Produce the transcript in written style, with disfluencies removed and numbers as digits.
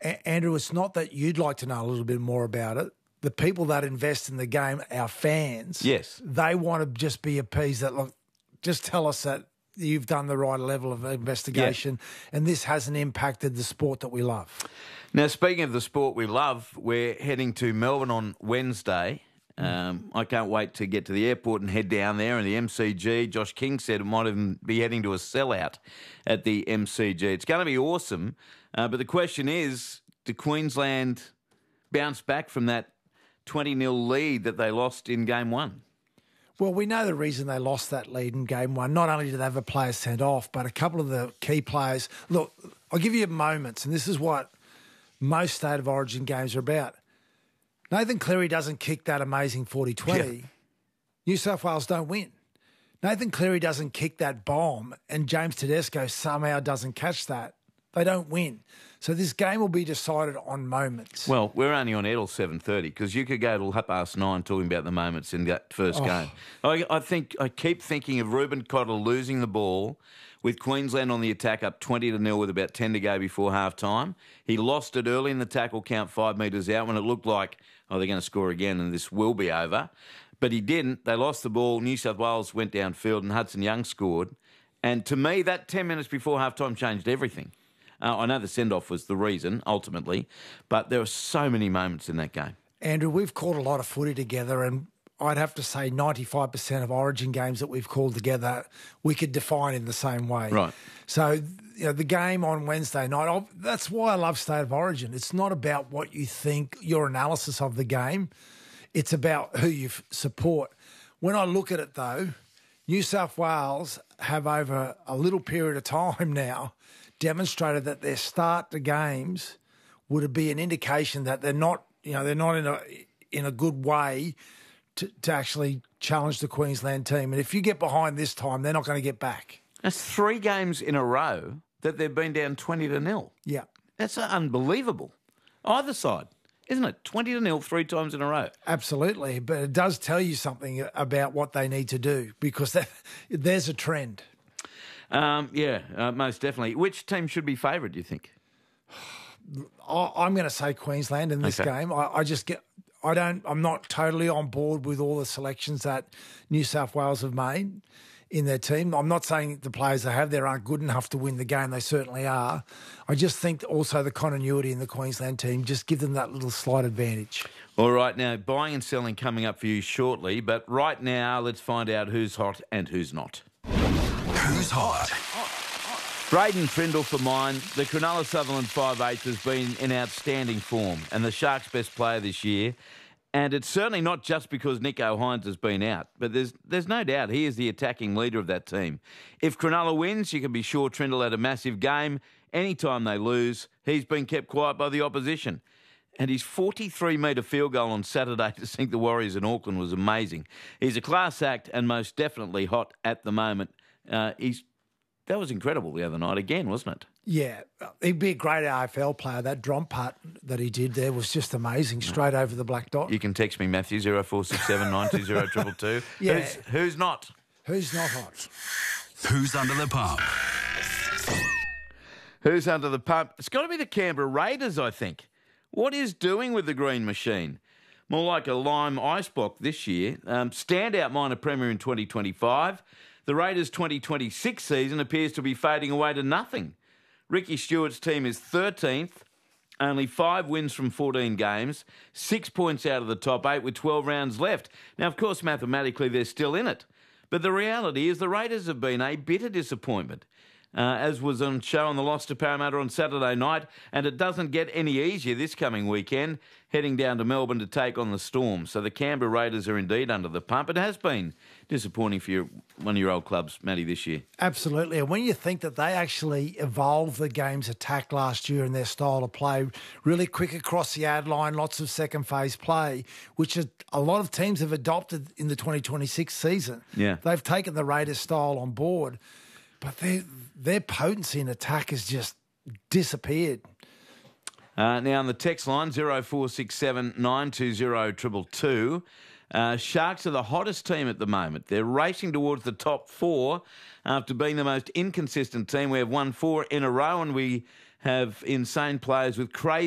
Andrew, it's not that you'd like to know a little bit more about it. The people that invest in the game, our fans, yes, they want to just be appeased that, look, just tell us that you've done the right level of investigation and this hasn't impacted the sport that we love. Now, speaking of the sport we love, we're heading to Melbourne on Wednesday. I can't wait to get to the airport and head down there. And the MCG, Josh King said it might even be heading to a sellout at the MCG. It's going to be awesome. But the question is, do Queensland bounce back from that 20-0 lead that they lost in Game 1? Well, we know the reason they lost that lead in Game 1. Not only did they have a player sent off, but a couple of the key players. Look, I'll give you moments, and this is what most State of Origin games are about. Nathan Cleary doesn't kick that amazing 40-20. Yeah. New South Wales don't win. Nathan Cleary doesn't kick that bomb, and James Tedesco somehow doesn't catch that. They don't win. So this game will be decided on moments. Well, we're only on Edel 7:30 because you could go till 9:30 talking about the moments in that first game. I keep thinking of Ruben Cotter losing the ball with Queensland on the attack up 20-0 with about 10 to go before half-time. He lost it early in the tackle count 5 metres out when it looked like, they're going to score again and this will be over. But he didn't. They lost the ball. New South Wales went downfield and Hudson Young scored. And to me, that 10 minutes before half-time changed everything. I know the send-off was the reason, ultimately, but there were so many moments in that game. Andrew, we've called a lot of footy together, and I'd have to say 95% of Origin games that we've called together we could define in the same way. Right. So, the game on Wednesday night, that's why I love State of Origin. It's not about what you think, your analysis of the game. It's about who you support. When I look at it, though, New South Wales have over a little period of time now demonstrated that their start to games would be an indication that they're not in a good way to actually challenge the Queensland team. And if you get behind this time, they're not going to get back. That's 3 games in a row that they've been down 20-0. Yeah. That's unbelievable. Either side, isn't it? 20-0 3 times in a row. Absolutely. But it does tell you something about what they need to do because there's a trend. Most definitely. Which team should be favoured, do you think? I'm going to say Queensland in this game. I'm not totally on board with all the selections that New South Wales have made in their team. I'm not saying the players they have there aren't good enough to win the game. They certainly are. I just think also the continuity in the Queensland team just give them that little slight advantage. All right, now buying and selling coming up for you shortly, but right now let's find out who's hot and who's not. Who's hot? Braden Trindle for mine. The Cronulla Sutherland 5'8" has been in outstanding form and the Sharks' best player this year. And it's certainly not just because Nicho Hynes has been out, but there's no doubt he is the attacking leader of that team. If Cronulla wins, you can be sure Trindle had a massive game. Anytime they lose, he's been kept quiet by the opposition. And his 43-metre field goal on Saturday to sink the Warriors in Auckland was amazing. He's a class act and most definitely hot at the moment. That was incredible the other night again, wasn't it? Yeah, he'd be a great AFL player. That drop putt that he did there was just amazing, straight over the black dot. You can text me, Matthew, 0467 920 222. Yeah. Who's not? Who's not hot? Who's under the pump? Who's under the pump? It's got to be the Canberra Raiders, I think. What is doing with the green machine? More like a lime ice block this year. Standout minor premier in 2025. The Raiders' 2026 season appears to be fading away to nothing. Ricky Stewart's team is 13th, only 5 wins from 14 games, 6 points out of the top 8 with 12 rounds left. Now, of course, mathematically they're still in it. But the reality is the Raiders have been a bitter disappointment, as was on show on the loss to Parramatta on Saturday night, and it doesn't get any easier this coming weekend, heading down to Melbourne to take on the Storm. So the Canberra Raiders are indeed under the pump. It has been disappointing for one of your old clubs, Matty, this year. Absolutely. And when you think that they actually evolved the game's attack last year and their style of play, really quick across the ad line, lots of second phase play, which a lot of teams have adopted in the 2026 season. Yeah. They've taken the Raiders style on board, but their potency in attack has just disappeared. Now on the text line, 0467 920 222. Sharks are the hottest team at the moment. They're racing towards the top 4 after being the most inconsistent team. We have won 4 in a row and we have insane players with crazy